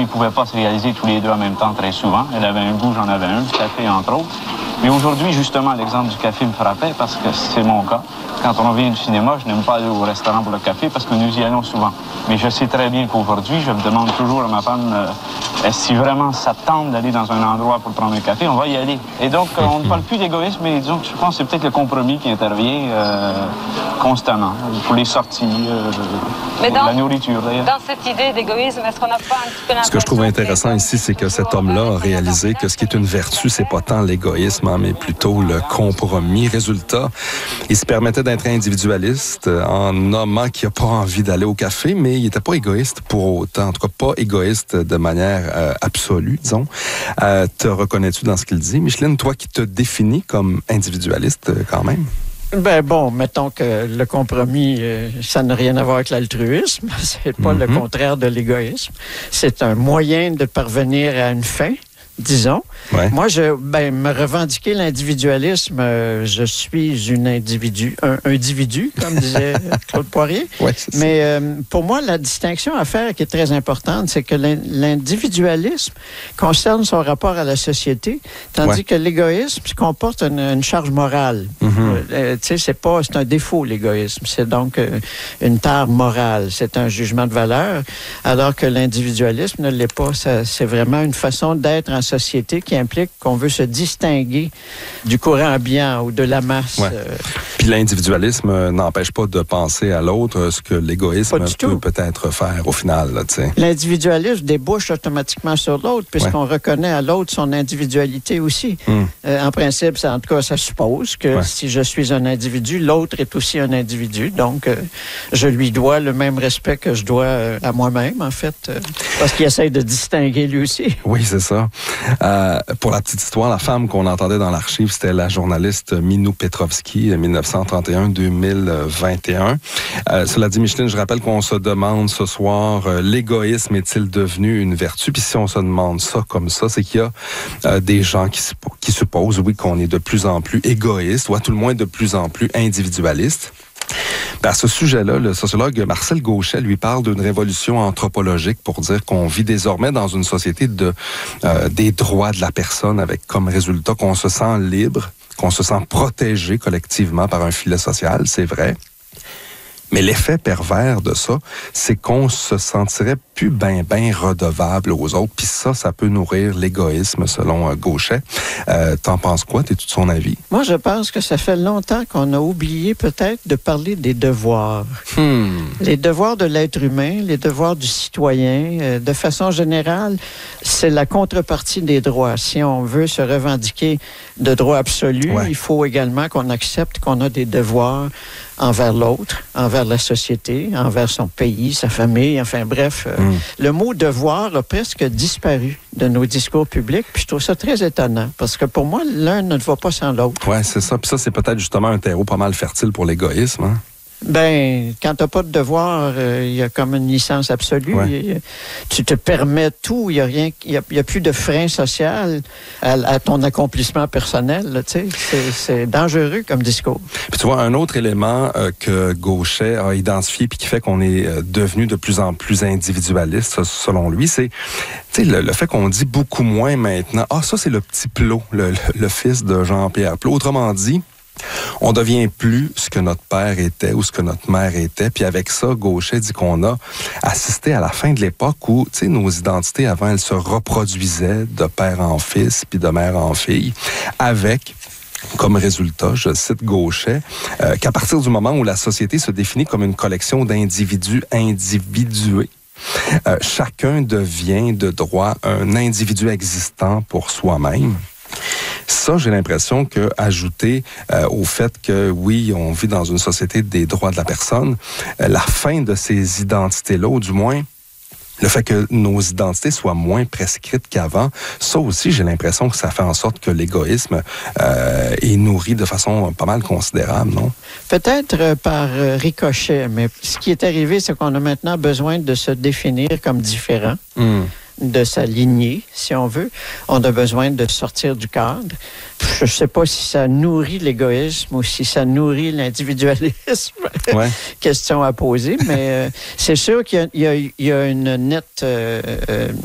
ils ne pouvaient pas se réaliser tous les deux en même temps très souvent. Elle avait un goût, j'en avais un, du café entre autres. Mais aujourd'hui, justement, l'exemple du café me frappait parce que c'est mon cas. Quand on revient du cinéma, je n'aime pas aller au restaurant pour le café parce que nous y allons souvent. Mais je sais très bien qu'aujourd'hui, je me demande toujours à ma femme si vraiment ça tente d'aller dans un endroit pour prendre un café, on va y aller. Et donc, on ne parle plus d'égoïsme, mais disons que je pense que c'est peut-être le compromis qui intervient constamment pour les sorties, pour la nourriture d'ailleurs. Dans cette idée d'égoïsme, est-ce qu'on n'a pas un petit peu l'impression... Ce que je trouve intéressant ici, c'est que cet homme-là a réalisé que ce qui est une vertu, c'est pas tant l'égoïsme, hein, mais plutôt le compromis. Résultat, il se permettait d'être individualiste en nommant qu'il n'a pas envie d'aller au café, mais il n'était pas égoïste pour autant. En tout cas, pas égoïste de manière absolue, disons. Te reconnais-tu dans ce qu'il dit? Micheline, toi qui te définis comme individualiste quand même? Ben bon, mettons que le compromis, ça n'a rien à voir avec l'altruisme. C'est pas le contraire de l'égoïsme. C'est un moyen de parvenir à une fin, disons. Ouais. Moi, me revendiquer l'individualisme, je suis un individu, comme disait Claude Poirier. Ouais, mais pour moi, la distinction à faire qui est très importante, c'est que l'individualisme concerne son rapport à la société, tandis que l'égoïsme comporte une charge morale. C'est un défaut, l'égoïsme. C'est donc une tare morale. C'est un jugement de valeur, alors que l'individualisme ne l'est pas. C'est vraiment une façon d'être en société qui implique qu'on veut se distinguer du courant ambiant ou de la masse. Ouais. Puis l'individualisme n'empêche pas de penser à l'autre, ce que l'égoïsme peut peut-être faire au final. Là, l'individualisme débouche automatiquement sur l'autre, puisqu'on reconnaît à l'autre son individualité aussi. En principe, en tout cas, ça suppose que si je suis un individu, l'autre est aussi un individu. Donc, je lui dois le même respect que je dois à moi-même, en fait, parce qu'il essaie de distinguer lui aussi. Oui, c'est ça. Pour la petite histoire, la femme qu'on entendait dans l'archive, c'était la journaliste Minou Petrovski, 1931-2021. Cela dit, Micheline, je rappelle qu'on se demande ce soir, l'égoïsme est-il devenu une vertu? Puis si on se demande ça comme ça, c'est qu'il y a des gens qui supposent, oui, qu'on est de plus en plus égoïste, ou à tout le moins de plus en plus individualiste. À ce sujet-là, le sociologue Marcel Gauchet lui parle d'une révolution anthropologique pour dire qu'on vit désormais dans une société des droits de la personne avec comme résultat qu'on se sent libre, qu'on se sent protégé collectivement par un filet social, c'est vrai. Mais l'effet pervers de ça, c'est qu'on se sentirait plus ben redevable aux autres. Puis ça peut nourrir l'égoïsme, selon Gauchet. T'en penses quoi? T'es-tu de son avis? Moi, je pense que ça fait longtemps qu'on a oublié peut-être de parler des devoirs. Les devoirs de l'être humain, les devoirs du citoyen, de façon générale, c'est la contrepartie des droits. Si on veut se revendiquer de droits absolus, il faut également qu'on accepte qu'on a des devoirs envers l'autre, envers la société, envers son pays, sa famille, enfin bref. Le mot « devoir » a presque disparu de nos discours publics, puis je trouve ça très étonnant, parce que pour moi, l'un ne va pas sans l'autre. Oui, c'est ça. Puis ça, c'est peut-être justement un terreau pas mal fertile pour l'égoïsme, hein? Ben, quand tu n'as pas de devoir, il y a comme une licence absolue. Tu te permets tout. Il y a plus de frein social à ton accomplissement personnel. C'est dangereux comme discours. Puis tu vois, un autre élément que Gauchet a identifié puis qui fait qu'on est devenu de plus en plus individualiste, selon lui, c'est le fait qu'on dit beaucoup moins maintenant. Ah, ça, c'est le petit Plot, le fils de Jean-Pierre Plot. Autrement dit, on devient plus ce que notre père était ou ce que notre mère était. Puis avec ça, Gauchet dit qu'on a assisté à la fin de l'époque où, nos identités avant, elles se reproduisaient de père en fils puis de mère en fille, avec comme résultat, je cite Gauchet, qu'à partir du moment où la société se définit comme une collection d'individus individués, chacun devient de droit un individu existant pour soi-même. Ça, j'ai l'impression que, ajouté au fait que, oui, on vit dans une société des droits de la personne, la fin de ces identités-là, ou du moins, le fait que nos identités soient moins prescrites qu'avant, ça aussi, j'ai l'impression que ça fait en sorte que l'égoïsme est nourri de façon pas mal considérable, non? Peut-être par ricochet, mais ce qui est arrivé, c'est qu'on a maintenant besoin de se définir comme différent. De sa lignée, si on veut. On a besoin de sortir du cadre. Je ne sais pas si ça nourrit l'égoïsme ou si ça nourrit l'individualisme. Question à poser, mais c'est sûr qu'il y a une nette